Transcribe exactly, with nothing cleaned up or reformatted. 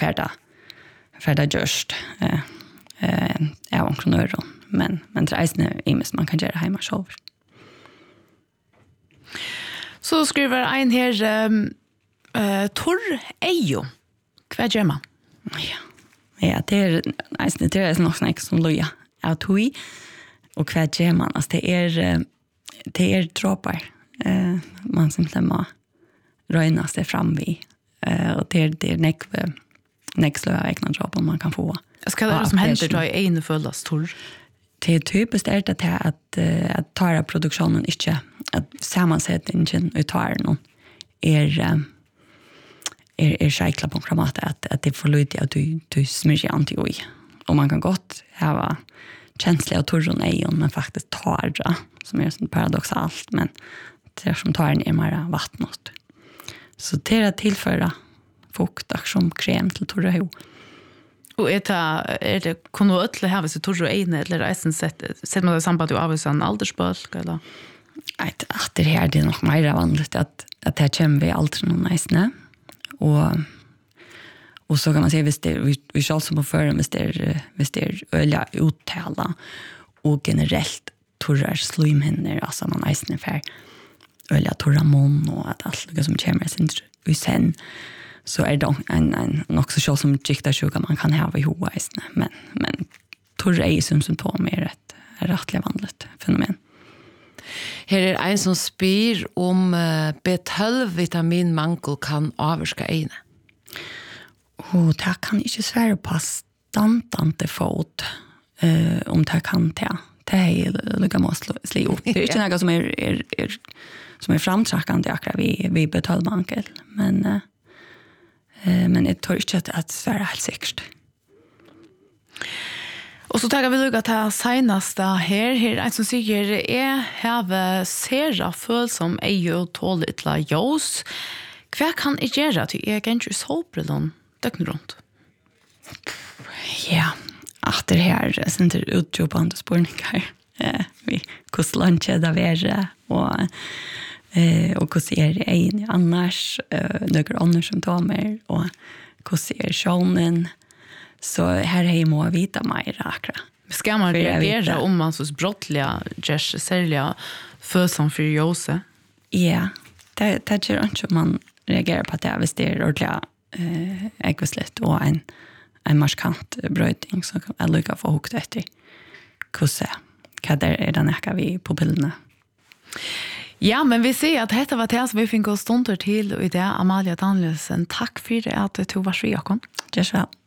färda färda just eh eh är entreprenörer men men reisne är man kan göra hemma själv. Så skriver en här um, uh, torr ejo. Vad gör man? Ja. Ja, det är nästan det är nog snack som loja. Att hui och vad gör man? Alltså det är det är droppar. Eh man simpelthen må röna sig fram vi. Eh och det är det är neck next level egna droppar man kan få. Ska det som händer då i en fullas torr? Det är typiskt är det här att att ta produktionen inte att sammansättningen utav någon är är är självklart på kramat att att det får lite att du du smyger anti oj och man kan gott ha känsla av torron ejon men faktiskt tar det som är sånt paradoxalt men det som tar en är mer vattnet så det är att tillföra fukt som kräm till torro. Och är det, är det kunde ötle ha så torro en eller resten sett sett man det samband du av en aldersbölk eller att att det här det är nog mer vanligt att att det kommer vi alltid någon nice och och så kan man säga visst det vi vi ska alltså på för visst det visst det öliga uttala och generellt torrar slimhinnor alltså man nice för öliga torra mun och att allt det som kommer sen vi sen så är det en en också så som gikta sjuka man kan ha i hovaisne men men torra är som symptom är rätt rätt vanligt fenomen. Her er en som spyr om uh, B tolv vitaminmangel kan avvarska ene. Oh, det kan ikke svære på standante fot uh, om det kan ta. Det er lukka må sli opp. Det er ikke noe som er, er, er, som er framtrakkende akkurat vi, vi B tolv-mangel. Men, uh, uh, men jeg tror ikke at det er svære helt sikkert. Och så tar vi lugga till senaste här här en som säger är have sera föl som är ju tåligt la ljus. Vad kan jag göra till jag kan ju solbrillon dökna runt. Ja, att det här sen det utjobande spårningar. Eh vi kostlunch där vara och eh och hur ser det in annars eh några andra som tar mer och hur ser showen. Så här är må vita mer akra. Ska man reagera om man så brottliga gest sälja för som för Jose? Ja, det det gör inte man reagerar på det visst det är ordentligt eh ekvislet och en en markant brötning så jag lyckas få hukt efter. Kusse. Vad det är den här vi på bilderna. Ja, men vi ser att detta var det som vi fick oss stunter till och i det Amalia Danielsen. Tack för det att du tog vars vi, Jakob. Just väl.